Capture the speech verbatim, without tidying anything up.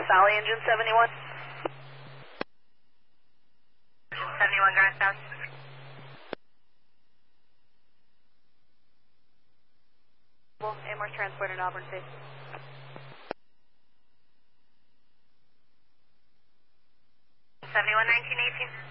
Valley, engine seventy-one. seventy-one, ground south. Amherst transported Auburn State. seventy-one, nineteen eighteen.